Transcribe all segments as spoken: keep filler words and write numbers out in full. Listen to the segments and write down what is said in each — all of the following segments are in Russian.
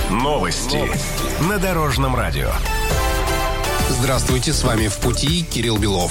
Новости на Дорожном радио. Здравствуйте, с вами «В пути» Кирилл Белов.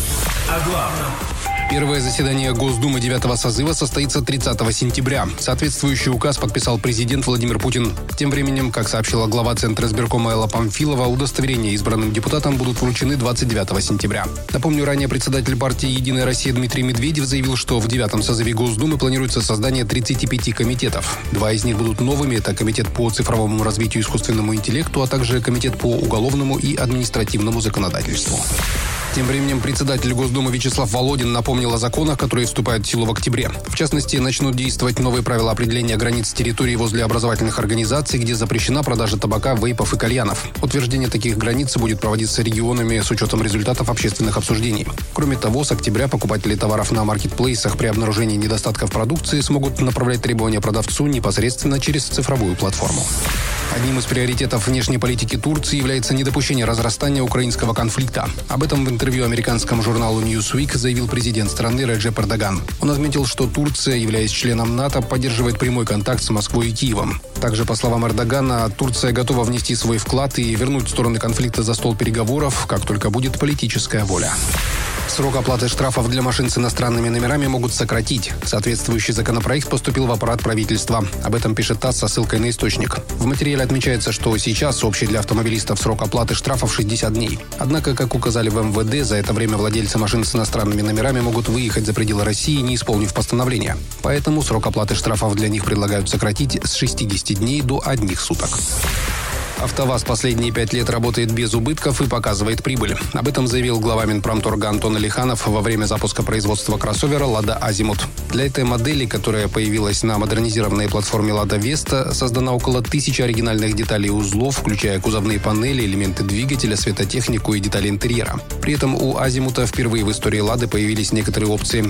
О главном. Первое заседание Госдумы девятого созыва состоится тридцатого сентября. Соответствующий указ подписал президент Владимир Путин. Тем временем, как сообщила глава Центра избиркома Элла Памфилова, удостоверения избранным депутатам будут вручены двадцать девятого сентября. Напомню, ранее председатель партии «Единая Россия» Дмитрий Медведев заявил, что в девятом созыве Госдумы планируется создание тридцати пяти комитетов. Два из них будут новыми. Это комитет по цифровому развитию и искусственному интеллекту, а также комитет по уголовному и административному законодательству. Тем временем председатель Госдумы Вячеслав Володин напомнил о законах, которые вступают в силу в октябре. В частности, начнут действовать новые правила определения границ территории возле образовательных организаций, где запрещена продажа табака, вейпов и кальянов. Утверждение таких границ будет проводиться регионами с учетом результатов общественных обсуждений. Кроме того, с октября покупатели товаров на маркетплейсах при обнаружении недостатков продукции смогут направлять требования продавцу непосредственно через цифровую платформу. Одним из приоритетов внешней политики Турции является недопущение разрастания украинского конфликта. Об этом в интервью американскому журналу Newsweek заявил президент страны Реджеп Эрдоган. Он отметил, что Турция, являясь членом НАТО, поддерживает прямой контакт с Москвой и Киевом. Также, по словам Эрдогана, Турция готова внести свой вклад и вернуть стороны конфликта за стол переговоров, как только будет политическая воля. Срок оплаты штрафов для машин с иностранными номерами могут сократить. Соответствующий законопроект поступил в аппарат правительства. Об этом пишет ТАСС со ссылкой на источник. В материале отмечается, что сейчас общий для автомобилистов срок оплаты штрафов шестьдесят дней. Однако, как указали в эм вэ дэ, за это время владельцы машин с иностранными номерами могут выехать за пределы России, не исполнив постановление. Поэтому срок оплаты штрафов для них предлагают сократить с шестидесяти дней до одних суток. АвтоВАЗ последние пять лет работает без убытков и показывает прибыль. Об этом заявил глава Минпромторга Антон Алиханов во время запуска производства кроссовера «Лада Азимут». Для этой модели, которая появилась на модернизированной платформе «Лада Веста», создано около тысячи оригинальных деталей и узлов, включая кузовные панели, элементы двигателя, светотехнику и детали интерьера. При этом у Азимута впервые в истории «Лады» появились некоторые опции.